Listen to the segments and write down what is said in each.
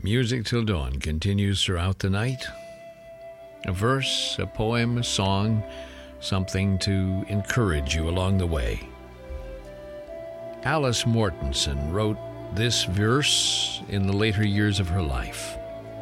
Music Till Dawn continues throughout the night. A verse, a poem, a song, something to encourage you along the way. Alice Mortensen wrote this verse in the later years of her life.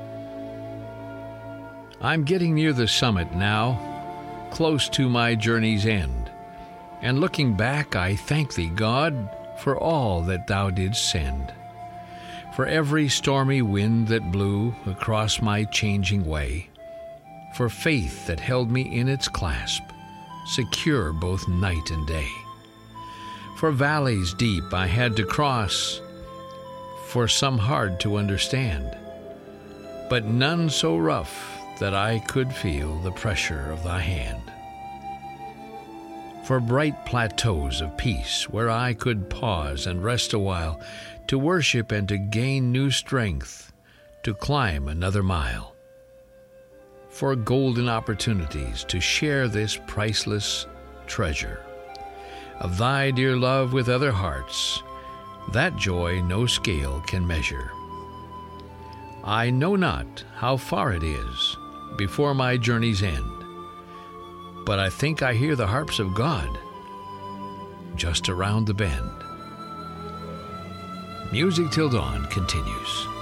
I'm getting near the summit now, close to my journey's end. And looking back, I thank thee, God, for all that thou didst send. For every stormy wind that blew across my changing way, for faith that held me in its clasp, secure both night and day. For valleys deep I had to cross, for some hard to understand, but none so rough that I could feel the pressure of thy hand. For bright plateaus of peace where I could pause and rest a while, to worship and to gain new strength, to climb another mile. For golden opportunities to share this priceless treasure of thy dear love with other hearts, that joy no scale can measure. I know not how far it is before my journey's end, but I think I hear the harps of God just around the bend. Music Till Dawn continues.